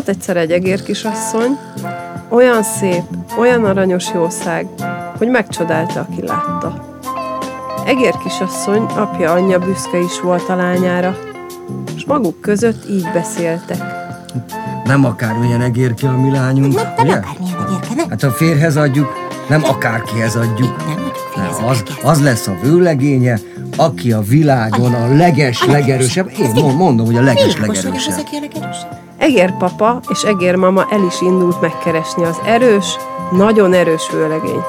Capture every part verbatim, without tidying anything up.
Volt egyszer egy egérkisasszony, olyan szép, olyan aranyos jószág, hogy megcsodálta, aki látta. Egérkisasszony apja anyja büszke is volt a lányára, és maguk között így beszéltek. Nem akármilyen egérke a mi lányunk, Nem, nem ugye? akármilyen egérke, nem? Hát ha férhez adjuk, nem akárkihez adjuk. Nem adjuk férhez Nem, az, akárkihez. az lesz a vőlegénye, aki a világon a leges-legerősebb. Én mond- mondom, hogy a leges-legerősebb. az, aki a legerősebb? Egérpapa és egérmama el is indult megkeresni az erős, nagyon erős vőlegényt.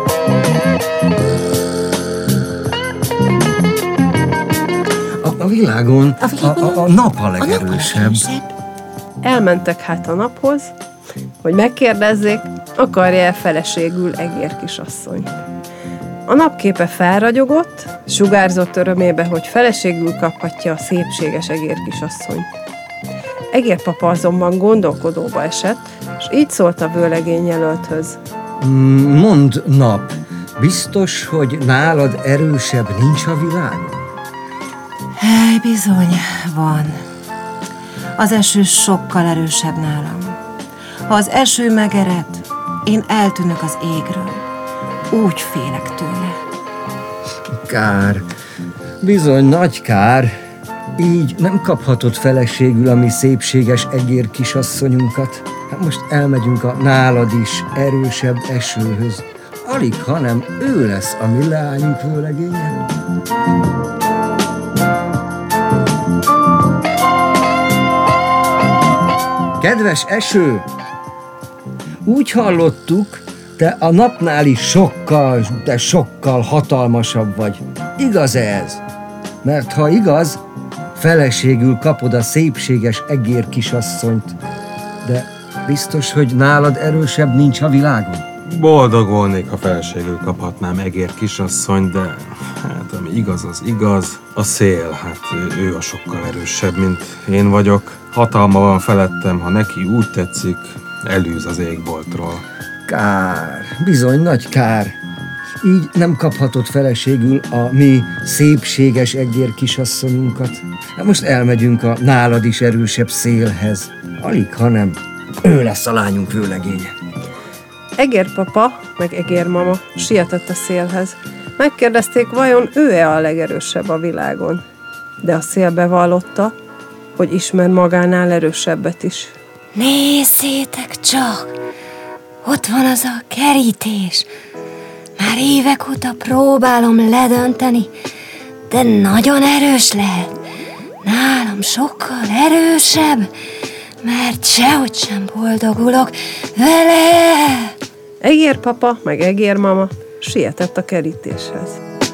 A, a világon A a, világon a, a nap a A nap a legerősebb. legerősebb. Elmentek hát a naphoz, hogy megkérdezzék, akarja-e feleségül egérkisasszonyt. A napképe felragyogott, sugárzott örömébe, hogy feleségül kaphatja a szépséges egérkisasszonyt. Egérpapa azonban gondolkodóba esett, és így szólt a vőlegény jelölthöz. Mm, Mondd, nap, biztos, hogy nálad erősebb nincs a világon? Hely, bizony, van. Az eső sokkal erősebb nálam. Ha az eső megered, én eltűnök az égről. Úgy félek tőle. Kár, bizony nagy kár. Így nem kaphatod feleségül a mi szépséges egér kisasszonyunkat. Hát most elmegyünk a nálad is erősebb esőhöz. Alig, hanem ő lesz a mi lányunk vőlegénye. Kedves eső! Úgy hallottuk, te a napnál is sokkal, de sokkal hatalmasabb vagy. Igaz ez? Mert ha igaz, feleségül kapod a szépséges egér kisasszonyt. De biztos, hogy nálad erősebb nincs a világon? Boldog volnék, ha feleségül kaphatnám egér kisasszony, de hát ami igaz, az igaz. A szél, hát ő, ő a sokkal erősebb, mint én vagyok. Hatalma van felettem, ha neki úgy tetszik, elűz az égboltról. Kár, bizony nagy kár. Így nem kaphatod feleségül a mi szépséges egér kisasszonyunkat. Hát most elmegyünk a nálad is erősebb szélhez. Alig, hanem ő lesz a lányunk vőlegénye. Egérpapa meg egérmama sietett a szélhez. Megkérdezték, vajon ő-e a legerősebb a világon. De a szél bevallotta, hogy ismer magánál erősebbet is. Nézzétek csak! Ott van az a kerítés. Már évek óta próbálom ledönteni, de nagyon erős lehet. Nálam sokkal erősebb, mert sehogy sem boldogulok vele. Egérpapa meg egérmama sietett a kerítéshez.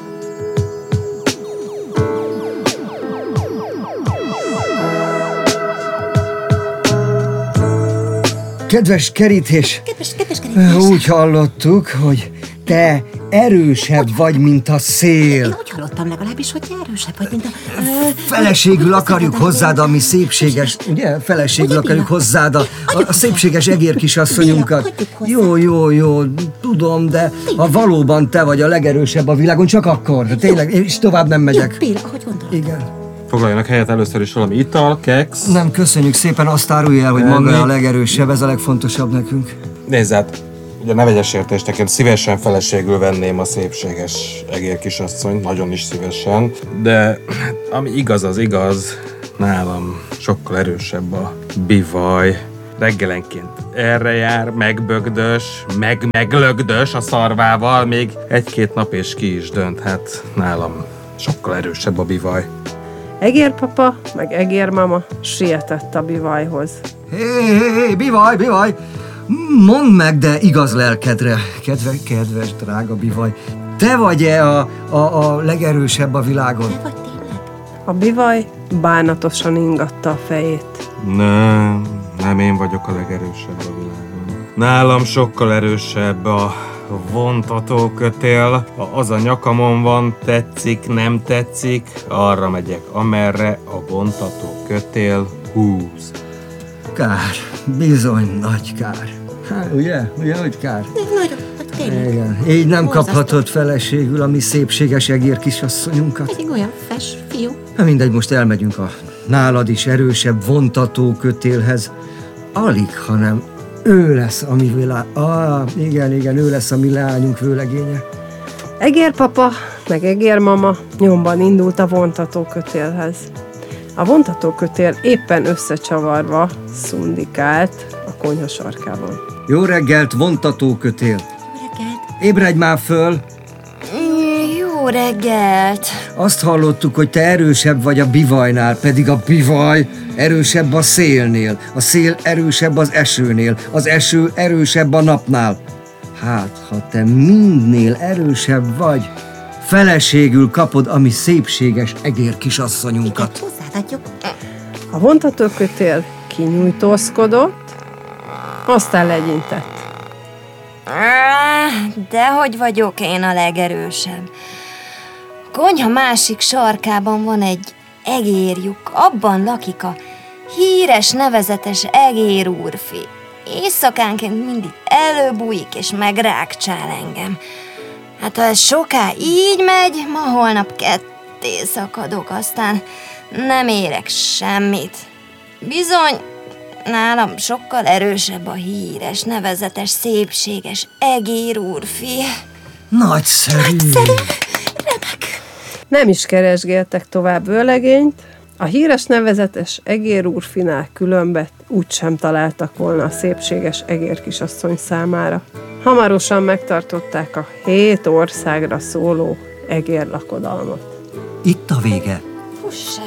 Kedves kerítés, Kedves, kedves kerítés. úgy hallottuk, hogy te erősebb vagy, mint a Én szél. úgy hallottam legalábbis, hogy te erősebb vagy, mint a... Feleségül akarjuk hozzád a mi szépséges, ugye? Feleségül Ugye, akarjuk Béla? hozzád a, a, Adjuk a szépséges egér Béla, kisasszonyunkat. adjuk hozzá. Jó, jó, jó, tudom, de ha valóban te vagy a legerősebb a világon, csak akkor. Tényleg, és tovább nem Jó, megyek. Béla, ahogy gondolod. Igen. Foglaljanak helyet először is valami ital, keksz. Nem, köszönjük szépen, azt árulj el, hogy Nem, maga mi? a legerősebb, ez a legfontosabb nekünk. Nézd hát, ugye ne vegyes értéstek, szívesen feleségül venném a szépséges egér kisasszony, nagyon is szívesen, de hát, ami igaz, az igaz, nálam sokkal erősebb a bivaj. Reggelenként erre jár, megbögdös, meg meglögdös a szarvával, még egy-két nap és ki is dönt, hát nálam sokkal erősebb a bivaj. Egérpapa meg egérmama sietett a bivajhoz. Hé, hé, hé, bivaj, bivaj! Mondd meg, de igaz lelkedre, kedve, kedves, drága bivaj. Te vagy-e a, a, a legerősebb a világon? Vagy tényleg? A bivaj bánatosan ingatta a fejét. Nem, nem én vagyok a legerősebb a világon. Nálam sokkal erősebb a vontatókötél. Ha az a nyakamon van, tetszik, nem tetszik, arra megyek, amerre a vontatókötél húz. Kár, bizony nagy kár. Hát, ugye? Ugye, hogy kár? Nagyon, hát tényleg. Igen. Így nem Borzasztó. kaphatod feleségül a mi szépséges egér kisasszonyunkat. Egy olyan fes fiú. Na mindegy, most elmegyünk a nálad is erősebb vontató kötélhez. alig, hanem ő lesz a mi világ. Ah, igen, igen, ő lesz a mi leányunk vőlegénye. Egérpapa, meg egérmama nyomban indult a vontatókötélhez. A vontatókötél éppen összecsavarva szundikált a konyha sarkában. Jó reggelt, vontatókötél! Jó reggelt. Ébredj már föl! Jó reggelt! Azt hallottuk, hogy te erősebb vagy a bivajnál, pedig a bivaj erősebb a szélnél, a szél erősebb az esőnél, az eső erősebb a napnál. Hát, ha te mindnél erősebb vagy, feleségül kapod a mi szépséges egér kisasszonyunkat. Hozzáadjuk. A vontatókötél kinyújtózkodott, aztán legyintett. Dehogy vagyok én a legerősebb. A konyha másik sarkában van egy egérlyuk, abban lakik a híres, nevezetes egér úrfi. Éjszakánként mindig előbújik és megrákcsál engem. Hát ha ez soká így megy, ma holnap ketté szakadok, aztán nem érek semmit. Bizony, nálam sokkal erősebb a híres, nevezetes, szépséges egér úrfi. Nagyszerű! Nem is keresgéltek tovább vőlegényt, a híres nevezetes egér úrfinál különbet úgysem találtak volna a szépséges egér kisasszony számára. Hamarosan megtartották a hét országra szóló egérlakodalmat. Itt a vége. Fuss el!